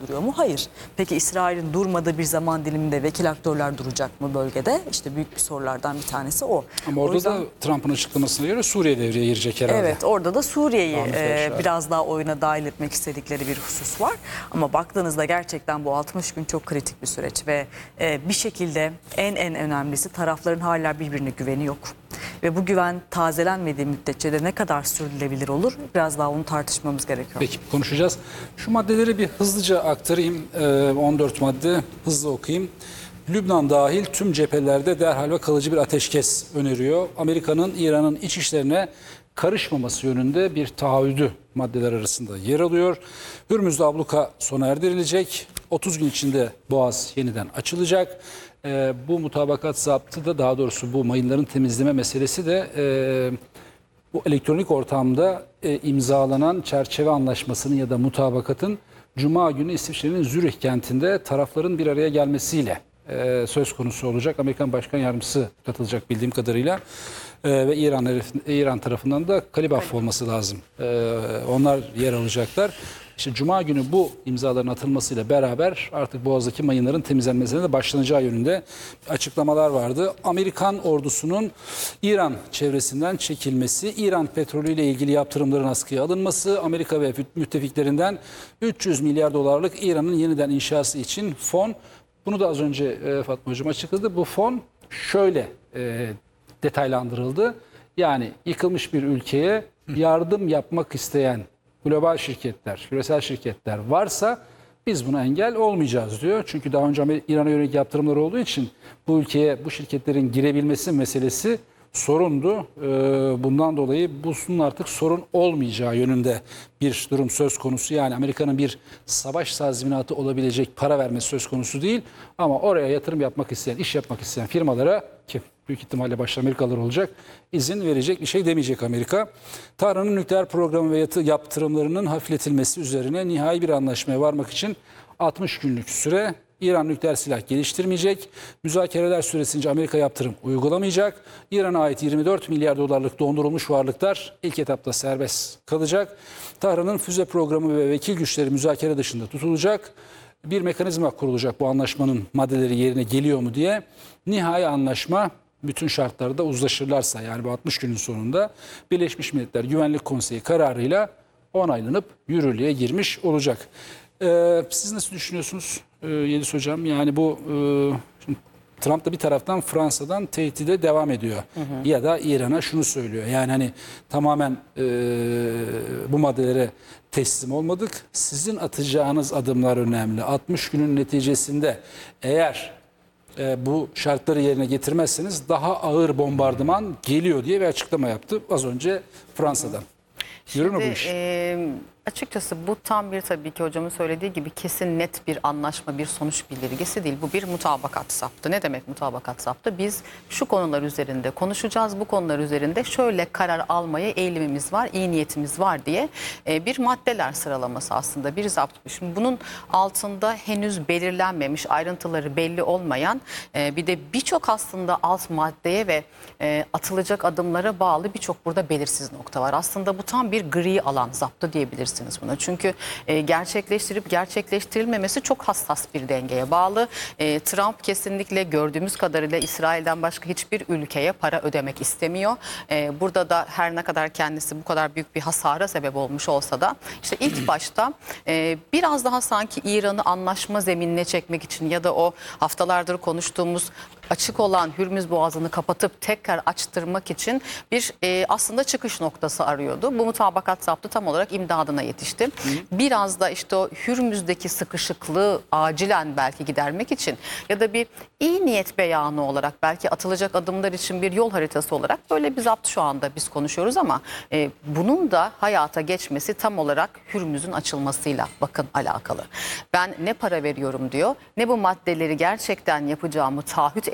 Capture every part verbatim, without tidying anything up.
duruyor mu? Hayır. Peki İsrail'in durmadığı bir zaman diliminde vekil aktörler duracak mı bölgede? İşte büyük bir sorulardan bir tanesi o. Ama orada yüzden, da Trump'ın açıklamasına göre Suriye devreye girecek herhalde. Evet, orada da Suriye'yi Ahmet e, Yaşar. biraz daha oyuna dahil etmek istedikleri bir husus var. Ama baktığınızda gerçekten bu altmış gün çok kritik bir süreç ve e, bir şekilde en en önemlisi tarafların hala birbirine güveni yok. Ve bu güven tazelenmediği müddetçe de ne kadar sürdürülebilir olur? Biraz daha onu tartışmamız gerekiyor. Peki, konuşacağız. Şu maddeleri bir hızlıca aktarayım. Ee, on dört madde hızlı okuyayım. Lübnan dahil tüm cephelerde derhal ve kalıcı bir ateşkes öneriyor. Amerika'nın İran'ın iç işlerine karışmaması yönünde bir taahhüdü maddeler arasında yer alıyor. Hürmüz'de abluka sona erdirilecek. otuz gün içinde Boğaz yeniden açılacak. Ee, bu mutabakat zaptı da, daha doğrusu bu mayınların temizleme meselesi de e, bu elektronik ortamda e, imzalanan çerçeve anlaşmasının ya da mutabakatın Cuma günü İsviçre'nin Zürih kentinde tarafların bir araya gelmesiyle e, söz konusu olacak. Amerikan Başkan Yardımcısı katılacak bildiğim kadarıyla. E, ve İran İran tarafından da Kalibaf olması lazım. E, onlar yer alacaklar. İşte Cuma günü bu imzaların atılmasıyla beraber artık Boğaz'daki mayınların temizlenmesine de başlanacağı yönünde açıklamalar vardı. Amerikan ordusunun İran çevresinden çekilmesi, İran petrolüyle ilgili yaptırımların askıya alınması, Amerika ve müttefiklerinden üç yüz milyar dolarlık İran'ın yeniden inşası için fon. Bunu da az önce e, Fatma Hocam açıkladı. Bu fon şöyle e, detaylandırıldı. Yani yıkılmış bir ülkeye yardım yapmak isteyen global şirketler, küresel şirketler varsa biz buna engel olmayacağız diyor. Çünkü daha önce İran'a yönelik yaptırımlar olduğu için bu ülkeye bu şirketlerin girebilmesi meselesi sorundu. Bundan dolayı bunun artık sorun olmayacağı yönünde bir durum söz konusu. Yani Amerika'nın bir savaş tazminatı olabilecek para vermesi söz konusu değil. Ama oraya yatırım yapmak isteyen, iş yapmak isteyen firmalara, ki büyük ihtimalle başta Amerikalılar olacak, izin verecek bir şey demeyecek Amerika. Tahran'ın nükleer programı ve yaptırımlarının hafifletilmesi üzerine nihai bir anlaşmaya varmak için altmış günlük süre. İran nükleer silah geliştirmeyecek. Müzakereler süresince Amerika yaptırım uygulamayacak. İran'a ait yirmi dört milyar dolarlık dondurulmuş varlıklar ilk etapta serbest kalacak. Tahran'ın füze programı ve vekil güçleri müzakere dışında tutulacak. Bir mekanizma kurulacak bu anlaşmanın maddeleri yerine geliyor mu diye. Nihai anlaşma bütün şartlarda uzlaşırlarsa, yani bu altmış günün sonunda Birleşmiş Milletler Güvenlik Konseyi kararıyla onaylanıp yürürlüğe girmiş olacak. Ee, siz nasıl düşünüyorsunuz ee, Yeliz Hocam? Yani bu e, şimdi Trump da bir taraftan Fransa'dan tehdide devam ediyor. Hı hı. Ya da İran'a şunu söylüyor. Yani hani tamamen e, bu maddelere teslim olmadık. Sizin atacağınız adımlar önemli. altmış günün neticesinde eğer e, bu şartları yerine getirmezseniz daha ağır bombardıman geliyor diye bir açıklama yaptı az önce Fransa'dan. Yürür mü bu iş? E, açıkçası bu tam bir, tabii ki hocamın söylediği gibi, kesin net bir anlaşma, bir sonuç bildirgesi değil. Bu bir mutabakat saptı. Ne demek mutabakat saptı? Biz şu konular üzerinde konuşacağız, bu konular üzerinde şöyle karar almaya eğilimimiz var, iyi niyetimiz var diye e, bir maddeler sıralaması aslında, bir zapt. Şimdi bunun altında henüz belirlenmemiş, ayrıntıları belli olmayan e, bir de birçok aslında alt maddeye ve e, atılacak adımlara bağlı birçok burada belirsiz nokta var. Aslında bu tam bir gri alan zaptı diyebiliriz buna. Çünkü e, gerçekleştirip gerçekleştirilmemesi çok hassas bir dengeye bağlı. E, Trump kesinlikle gördüğümüz kadarıyla İsrail'den başka hiçbir ülkeye para ödemek istemiyor. E, burada da her ne kadar kendisi bu kadar büyük bir hasara sebep olmuş olsa da işte ilk başta e, biraz daha sanki İran'ı anlaşma zeminine çekmek için ya da o haftalardır konuştuğumuz açık olan Hürmüz Boğazı'nı kapatıp tekrar açtırmak için bir e, aslında çıkış noktası arıyordu. Bu mutabakat zaptı tam olarak imdadına yetişti. Hı. Biraz da işte o Hürmüz'deki sıkışıklığı acilen belki gidermek için ya da bir iyi niyet beyanı olarak, belki atılacak adımlar için bir yol haritası olarak böyle bir zapt şu anda biz konuşuyoruz ama e, bunun da hayata geçmesi tam olarak Hürmüz'ün açılmasıyla bakın alakalı. Ben ne para veriyorum diyor, ne bu maddeleri gerçekten yapacağımı taahhüt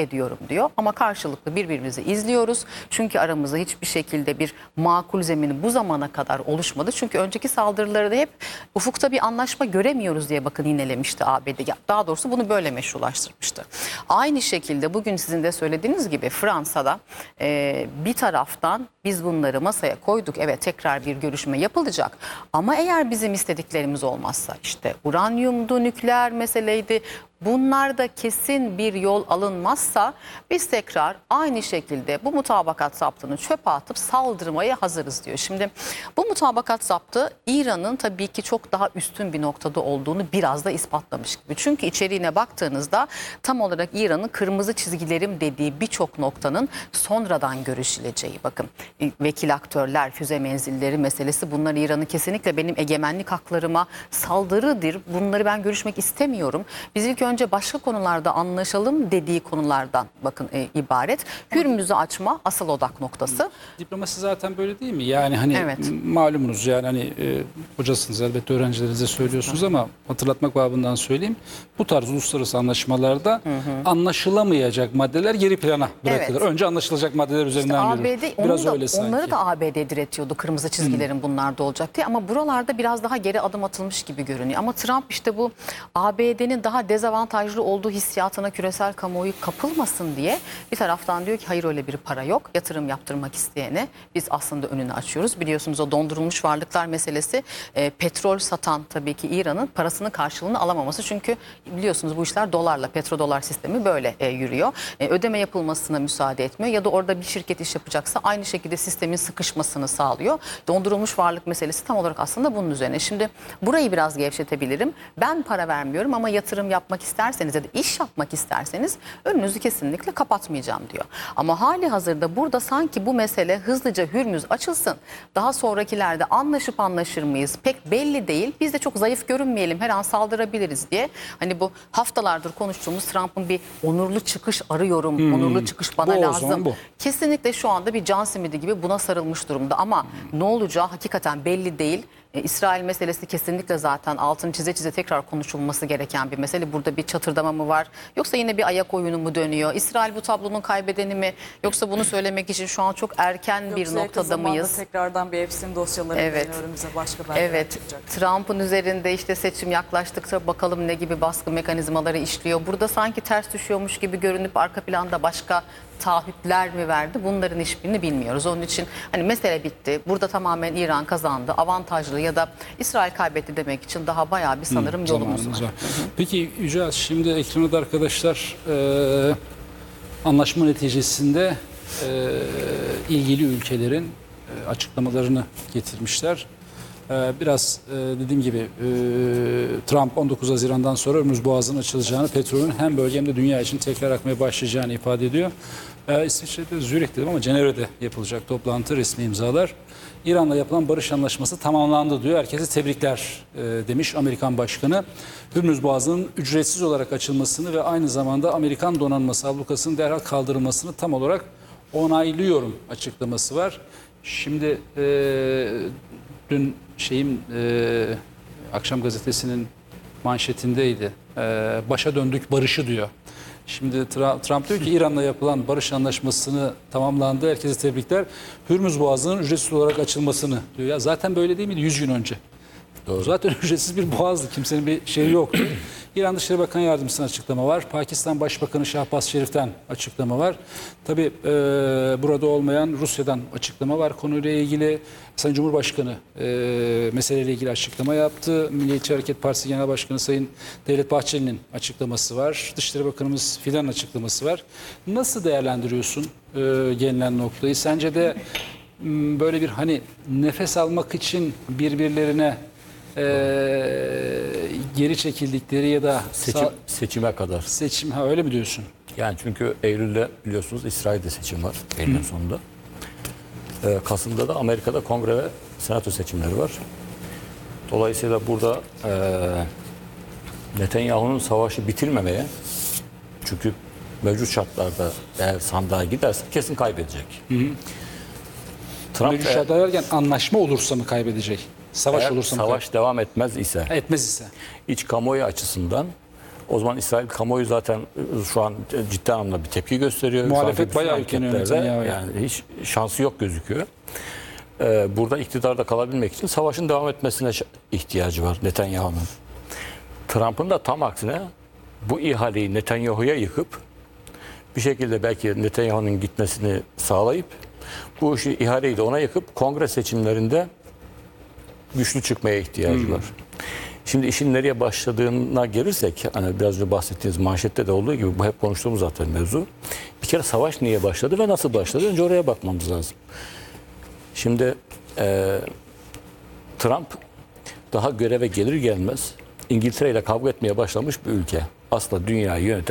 ediyorum diyor. Ama karşılıklı birbirimizi izliyoruz. Çünkü aramızda hiçbir şekilde bir makul zemini bu zamana kadar oluşmadı. Çünkü önceki saldırılarda hep ufukta bir anlaşma göremiyoruz diye bakın yinelemişti A B D. Daha doğrusu bunu böyle meşrulaştırmıştı. Aynı şekilde bugün sizin de söylediğiniz gibi Fransa'da e, bir taraftan biz bunları masaya koyduk. Evet, tekrar bir görüşme yapılacak. Ama eğer bizim istediklerimiz olmazsa, işte uranyumdu, nükleer meseleydi, bunlarda kesin bir yol alınmazsa biz tekrar aynı şekilde bu mutabakat zaptını çöpe atıp saldırmaya hazırız diyor. Şimdi bu mutabakat zaptı İran'ın tabii ki çok daha üstün bir noktada olduğunu biraz da ispatlamış gibi. Çünkü içeriğine baktığınızda tam olarak İran'ın kırmızı çizgilerim dediği birçok noktanın sonradan görüşüleceği. Bakın, vekil aktörler, füze menzilleri meselesi, bunlar İran'ın kesinlikle benim egemenlik haklarıma saldırıdır. Bunları ben görüşmek istemiyorum. Biz ilk önce başka konularda anlaşalım dediği konulardan bakın e, ibaret. Hürmüz'ü açma asıl odak noktası. Diplomasi zaten böyle değil mi? Yani hani Evet. malumunuz, yani hani e, hocasınız elbette, öğrencilerinize söylüyorsunuz ama hatırlatmak babından söyleyeyim. Bu tarz uluslararası anlaşmalarda hı hı. anlaşılamayacak maddeler geri plana bırakılır. Evet. Önce anlaşılacak maddeler üzerinden İşte yürür. A B D, Biraz da, öyle sanki. onları da A B D diretiyordu, kırmızı çizgilerin hmm. bunlarda olacak diye. Ama buralarda biraz daha geri adım atılmış gibi görünüyor. Ama Trump işte bu A B D'nin daha dezavantajlı olduğu hissiyatına küresel kamuoyu kapılmasın diye bir taraftan diyor ki hayır, öyle bir para yok. Yatırım yaptırmak isteyene biz aslında önünü açıyoruz. Biliyorsunuz o dondurulmuş varlıklar meselesi, e, petrol satan tabii ki İran'ın parasının karşılığını alamaması. Çünkü biliyorsunuz bu işler dolarla, petrodolar sistemi böyle e, yürüyor. E, ödeme yapılmasına müsaade etmiyor ya da orada bir şirket iş yapacaksa aynı şekilde sistemin sıkışmasını sağlıyor. Dondurulmuş varlık meselesi tam olarak aslında bunun üzerine. Şimdi burayı biraz gevşetebilirim. Ben para vermiyorum ama yatırım yapmak isterseniz ya da iş yapmak isterseniz önünüzü kesinlikle kapatmayacağım diyor. Ama hali hazırda burada sanki bu mesele hızlıca Hürmüz açılsın, daha sonrakilerde anlaşıp anlaşır mıyız pek belli değil. Biz de çok zayıf görünmeyelim, her an saldırabiliriz diye. Hani bu haftalardır konuştuğumuz Trump'ın bir onurlu çıkış arıyorum, hmm. onurlu çıkış bana bu lazım. Bu. Kesinlikle şu anda bir can simidi gibi buna sarılmış durumda ama hmm. ne olacağı hakikaten belli değil. E, İsrail meselesi kesinlikle zaten altını çize çize tekrar konuşulması gereken bir mesele. Burada bir çatırdama mı var? Yoksa yine bir ayak oyunu mu dönüyor? İsrail bu tablonun kaybedeni mi? Yoksa bunu söylemek için şu an çok erken Yoksa bir noktada mıyız? Tekrardan bir Epstein dosyaları evet. önümüze başka belgeler Evet. çıkacak. Trump'ın üzerinde işte seçim yaklaştıkça bakalım ne gibi baskı mekanizmaları işliyor. Burada sanki ters düşüyormuş gibi görünüp arka planda başka taahhütler mi verdi? Bunların hiçbirini bilmiyoruz. Onun için hani mesele bitti. Burada tamamen İran kazandı, avantajlı ya da İsrail kaybetti demek için daha bayağı bir sanırım Hı, yolumuz var. var. Peki Yücel, şimdi ekranda arkadaşlar e, anlaşma neticesinde e, ilgili ülkelerin e, açıklamalarını getirmişler. E, biraz e, dediğim gibi e, Trump on dokuz Haziran'dan sonra Hormuz Boğazı'nın açılacağını, petrolün hem bölge hem de dünya için tekrar akmaya başlayacağını ifade ediyor. E, İsviçre'de, Zürih dedim ama Cenevre'de yapılacak toplantı, resmi imzalar. İran'la yapılan barış anlaşması tamamlandı diyor. Herkese tebrikler e, demiş Amerikan Başkanı. Hürmüz Boğazı'nın ücretsiz olarak açılmasını ve aynı zamanda Amerikan donanması ablukasının derhal kaldırılmasını tam olarak onaylıyorum açıklaması var. Şimdi e, dün şeyim e, Akşam Gazetesi'nin manşetindeydi. E, başa döndük barışı diyor. Şimdi Trump diyor ki İran'la yapılan barış anlaşmasını tamamlandı. Herkese tebrikler. Hürmüz Boğazı'nın ücretsiz olarak açılmasını diyor. Ya zaten böyle değil miydi yüz gün önce? Doğru. Zaten ücretsiz bir boğazdı. Kimsenin bir şeyi yoktu. İran Dışişleri Bakan Yardımcısı'nın açıklama var. Pakistan Başbakanı Şahbaz Şerif'ten açıklama var. Tabii e, burada olmayan Rusya'dan açıklama var. Konuyla ilgili Sayın Cumhurbaşkanı e, meseleyle ilgili açıklama yaptı. Milliyetçi Hareket Partisi Genel Başkanı Sayın Devlet Bahçeli'nin açıklaması var. Dışişleri Bakanımız Fidan'ın açıklaması var. Nasıl değerlendiriyorsun e, gelinen noktayı? Sence de m, böyle bir hani nefes almak için birbirlerine Ee, geri çekildikleri ya da Seçim, seçime kadar. Seçim, ha öyle mi diyorsun? Yani çünkü Eylül'de biliyorsunuz İsrail'de seçim var. Eylül'ün sonunda. Ee, Kasım'da da Amerika'da kongre ve senato seçimleri var. Dolayısıyla burada e, Netanyahu'nun savaşı bitirmemeye, çünkü mevcut şartlarda eğer sandığa giderse kesin kaybedecek. Hı hı. Trump mevcut şartlar derken anlaşma olursa mı kaybedecek? Savaş Eğer olursa savaş devam etmez ise, etmez ise, iç kamuoyu açısından O zaman İsrail kamuoyu zaten şu an ciddi anlamda bir tepki gösteriyor. Muhalefet Şu anki bayağı bütün yükleniyor anketlerde Netanyahu'ya. Yani hiç şansı yok gözüküyor. Ee, burada iktidarda kalabilmek için savaşın devam etmesine ş- ihtiyacı var Netanyahu'nun. Trump'ın da tam aksine bu ihaleyi Netanyahu'ya yıkıp bir şekilde belki Netanyahu'nun gitmesini sağlayıp bu işi ihaleyi de ona yıkıp kongre seçimlerinde güçlü çıkmaya ihtiyacı var. Şimdi işin nereye başladığına gelirsek, hani biraz önce bahsettiğiniz manşette de olduğu gibi bu hep konuştuğumuz zaten mevzu. Bir kere savaş niye başladı ve nasıl başladı? Önce oraya bakmamız lazım. Şimdi e, Trump daha göreve gelir gelmez İngiltere ile kavga etmeye başlamış bir ülke. Aslında dünyayı yöneten